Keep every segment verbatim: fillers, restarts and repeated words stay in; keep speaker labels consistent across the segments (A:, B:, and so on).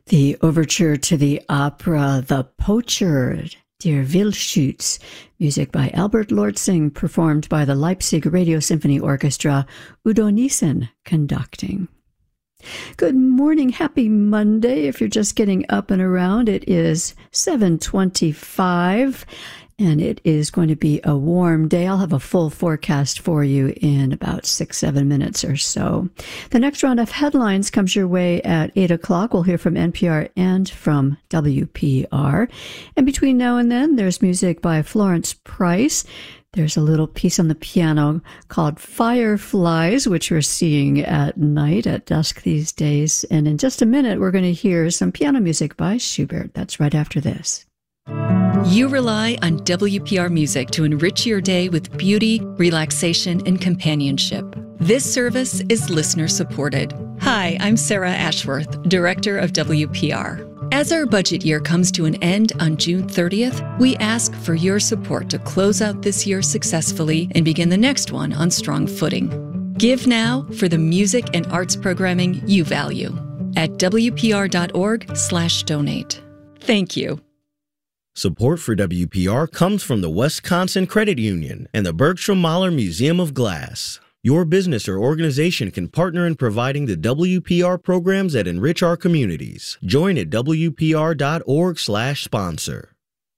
A: The overture to the opera The Poacher, Der Wildschütz, music by Albert Lortzing, performed by the Leipzig Radio Symphony Orchestra, Udo Niesen conducting. Good morning, happy Monday. If you're just getting up and around, it is seven twenty-five, and it is going to be a warm day. I'll have a full forecast for you in about six, seven minutes or so. The next round of headlines comes your way at eight o'clock. We'll hear from N P R and from W P R. And between now and then, there's music by Florence Price. There's a little piece on the piano called Fireflies, which we're seeing at night, at dusk these days. And in just a minute, we're going to hear some piano music by Schubert. That's right after this.
B: You rely on W P R Music to enrich your day with beauty, relaxation, and companionship. This service is listener-supported. Hi, I'm Sarah Ashworth, Director of W P R. As our budget year comes to an end on June thirtieth, we ask for your support to close out this year successfully and begin the next one on strong footing. Give now for the music and arts programming you value at W P R dot org slash donate. Thank you.
C: Support for W P R comes from the Wisconsin Credit Union and the Bergstrom Mahler Museum of Glass. Your business or organization can partner in providing the W P R programs that enrich our communities. Join at W P R dot org slash sponsor.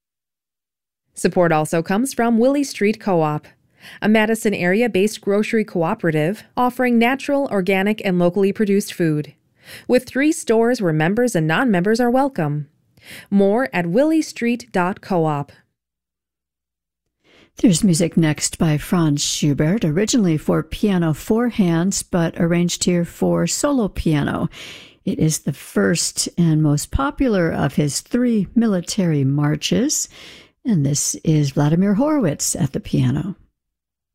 D: Support also comes from Willie Street Co-op, a Madison area-based grocery cooperative offering natural, organic, and locally produced food, with three stores where members and non-members are welcome. More at willie street dot coop.
A: There's music next by Franz Schubert, originally for piano four hands, but arranged here for solo piano. It is the first and most popular of his three military marches, and this is Vladimir Horowitz at the piano.